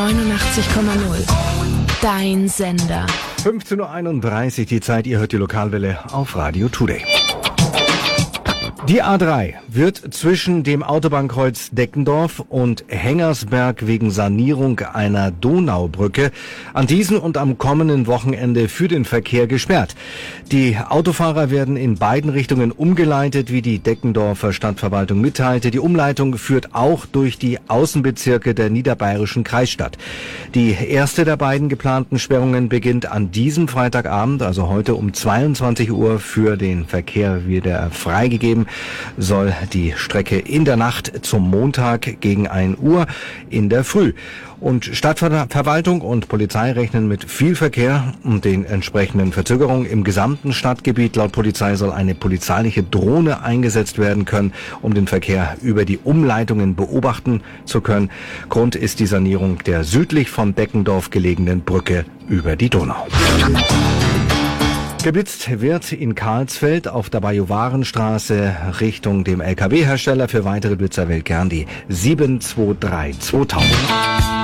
89,0. Dein Sender. 15.31 Uhr die Zeit, ihr hört die Lokalwelle auf Radio Today. Die A3 wird zwischen dem Autobahnkreuz Deckendorf und Hengersberg wegen Sanierung einer Donaubrücke an diesem und am kommenden Wochenende für den Verkehr gesperrt. Die Autofahrer werden in beiden Richtungen umgeleitet, wie die Deckendorfer Stadtverwaltung mitteilte. Die Umleitung führt auch durch die Außenbezirke der niederbayerischen Kreisstadt. Die erste der beiden geplanten Sperrungen beginnt an diesem Freitagabend, also heute um 22 Uhr für den Verkehr wieder freigegeben. Soll die Strecke in der Nacht zum Montag gegen 1 Uhr in der Früh. Und Stadtverwaltung und Polizei rechnen mit viel Verkehr und den entsprechenden Verzögerungen im gesamten Stadtgebiet. Laut Polizei soll eine polizeiliche Drohne eingesetzt werden können, um den Verkehr über die Umleitungen beobachten zu können. Grund ist die Sanierung der südlich von Deckendorf gelegenen Brücke über die Donau. Geblitzt wird in Karlsfeld auf der Bajuwarenstraße Richtung dem LKW-Hersteller. Für weitere Blitzer wählt gern die 723 2000.